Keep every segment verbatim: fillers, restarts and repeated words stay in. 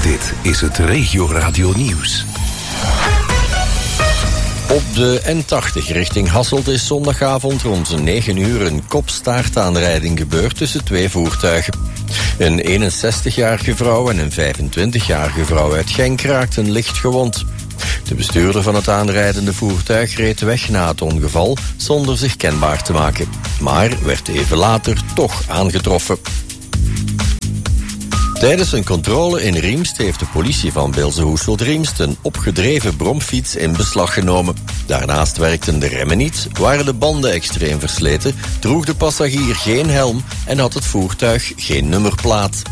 Dit is het Regio Radio Nieuws. Op de N tachtig richting Hasselt is zondagavond rond negen uur een kopstaartaanrijding gebeurd tussen twee voertuigen. Een eenenzestigjarige vrouw en een vijfentwintigjarige vrouw uit Genk raakten licht gewond. De bestuurder van het aanrijdende voertuig reed weg na het ongeval zonder zich kenbaar te maken, maar werd even later toch aangetroffen. Tijdens een controle in Riemst heeft de politie van Beelze-Hoeselt-Riemst een opgedreven bromfiets in beslag genomen. Daarnaast werkten de remmen niet, waren de banden extreem versleten, droeg de passagier geen helm en had het voertuig geen nummerplaat.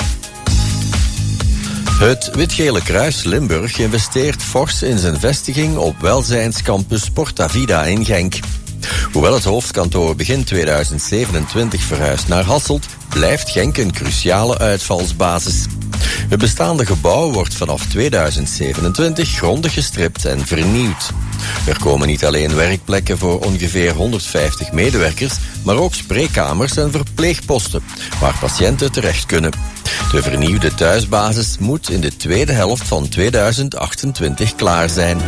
Het Wit-Gele Kruis Limburg investeert fors in zijn vestiging op welzijnscampus Porta Vida in Genk. Hoewel het hoofdkantoor begin tweeduizend zevenentwintig verhuist naar Hasselt, blijft Genk een cruciale uitvalsbasis. Het bestaande gebouw wordt vanaf tweeduizend zevenentwintig grondig gestript en vernieuwd. Er komen niet alleen werkplekken voor ongeveer honderdvijftig medewerkers, maar ook spreekkamers en verpleegposten, waar patiënten terecht kunnen. De vernieuwde thuisbasis moet in de tweede helft van tweeduizend achtentwintig klaar zijn.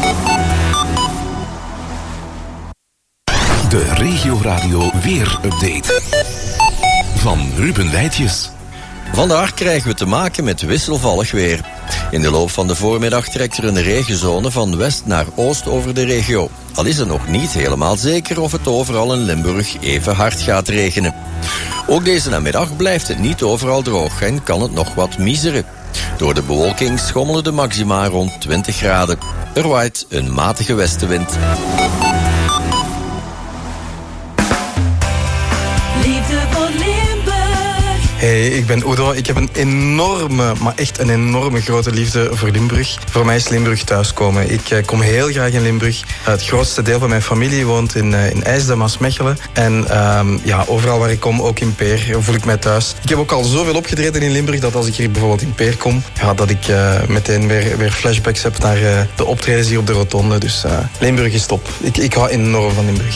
De Regio Radio Weer-update van Ruben Weitjes. Vandaag krijgen we te maken met wisselvallig weer. In de loop van de voormiddag trekt er een regenzone van west naar oost over de regio. Al is het nog niet helemaal zeker of het overal in Limburg even hard gaat regenen. Ook deze namiddag blijft het niet overal droog en kan het nog wat miseren. Door de bewolking schommelen de maxima rond twintig graden. Er waait een matige westenwind. Hey, ik ben Udo. Ik heb een enorme, maar echt een enorme grote liefde voor Limburg. Voor mij is Limburg thuiskomen. Ik uh, kom heel graag in Limburg. Uh, het grootste deel van mijn familie woont in, uh, in IJsden, Maasmechelen. En uh, ja, overal waar ik kom, ook in Peer, voel ik mij thuis. Ik heb ook al zoveel opgetreden in Limburg dat als ik hier bijvoorbeeld in Peer kom, ja, dat ik uh, meteen weer, weer flashbacks heb naar uh, de optredens hier op de rotonde. Dus uh, Limburg is top. Ik, ik hou enorm van Limburg.